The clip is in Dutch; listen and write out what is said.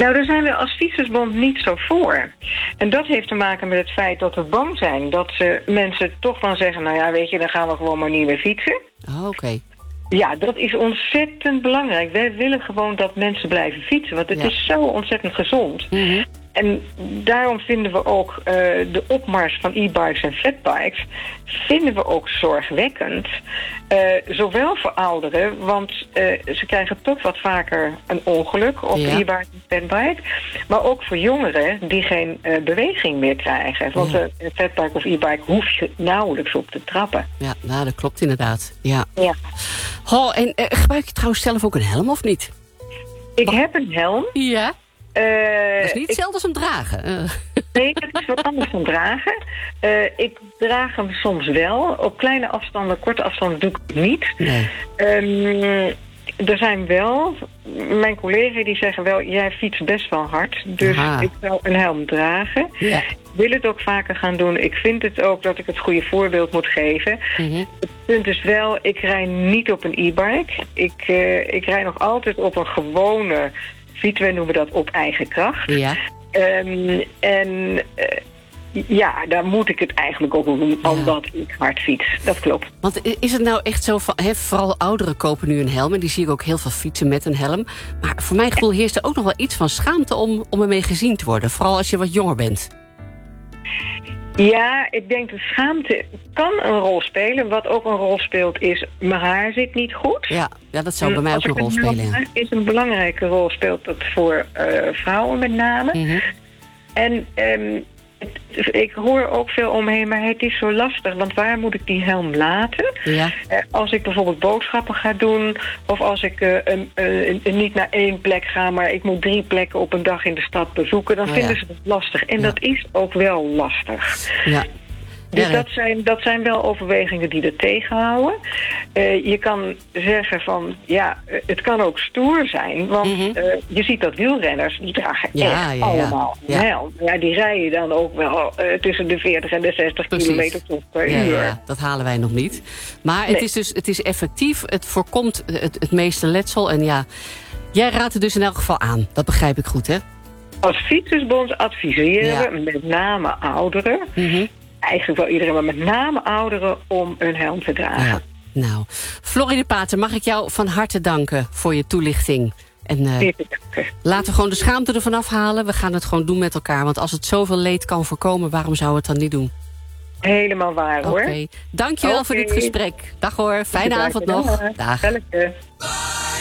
Nou, daar zijn we als Fietsersbond niet zo voor. En dat heeft te maken met het feit dat we bang zijn dat mensen toch dan zeggen, nou ja, weet je, dan gaan we gewoon maar niet meer fietsen. Oh, oké. Ja, dat is ontzettend belangrijk. Wij willen gewoon dat mensen blijven fietsen, want het is zo ontzettend gezond. Mm-hmm. En daarom vinden we ook de opmars van e-bikes en fatbikes vinden we ook zorgwekkend. Zowel voor ouderen, want ze krijgen toch wat vaker een ongeluk op e-bike en fatbike. Maar ook voor jongeren die geen beweging meer krijgen. Want een fatbike of e-bike hoef je nauwelijks op te trappen. Ja, nou, dat klopt inderdaad. Ja. En gebruik je trouwens zelf ook een helm of niet? Ik heb een helm. Ja. Dat is niet hetzelfde als hem dragen. Nee, dat is wat anders dan dragen. Ik draag hem soms wel. Op kleine afstanden, korte afstanden doe ik het niet. Nee. Er zijn wel, mijn collega's die zeggen wel, jij fietst best wel hard. Dus ik zou een helm dragen. Ja. Ik wil het ook vaker gaan doen. Ik vind het ook dat ik het goede voorbeeld moet geven. Mm-hmm. Het punt is wel, ik rij niet op een e-bike. Ik rij nog altijd op een gewone fiets. Wij noemen dat op eigen kracht. Ja. Ja, daar moet ik het eigenlijk ook doen, omdat ik hard fiets. Dat klopt. Want is het nou echt zo van, vooral ouderen kopen nu een helm, en die zie ik ook heel veel fietsen met een helm. Maar voor mijn gevoel heerst er ook nog wel iets van schaamte om ermee gezien te worden. Vooral als je wat jonger bent. Ja, ik denk dat schaamte kan een rol spelen. Wat ook een rol speelt is, mijn haar zit niet goed. Ja, dat zou bij mij ook een rol spelen. Ja. Is een belangrijke rol, speelt dat voor vrouwen met name. Mm-hmm. En ik hoor ook veel omheen, maar het is zo lastig. Want waar moet ik die helm laten? Ja. Als ik bijvoorbeeld boodschappen ga doen, of als ik niet naar 1 plek ga, maar ik moet 3 plekken op een dag in de stad bezoeken, dan vinden ze het lastig. En dat is ook wel lastig. Ja. Dus dat zijn wel overwegingen die er tegenhouden. Je kan zeggen van, het kan ook stoer zijn. Want je ziet dat wielrenners, die dragen allemaal een helm. Ja, die rijden dan ook wel tussen de 40 en de 60 kilometer per uur. Ja, dat halen wij nog niet. Maar het is effectief, het voorkomt het meeste letsel. En jij raadt het dus in elk geval aan. Dat begrijp ik goed, hè? Als Fietsersbond adviseren we met name ouderen, eigenlijk wel iedereen, maar met name ouderen, om een helm te dragen. Ja. Nou, Florie de Pater, mag ik jou van harte danken voor je toelichting. En laten we gewoon de schaamte ervan afhalen. We gaan het gewoon doen met elkaar. Want als het zoveel leed kan voorkomen, waarom zou het dan niet doen? Helemaal waar, hoor. Dankjewel voor dit gesprek. Dag hoor, fijne avond nog. Dag.